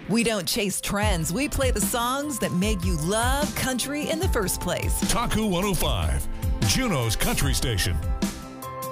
We don't chase trends. We play the songs that made you love country in the first place. Taku 105, Juneau's country station.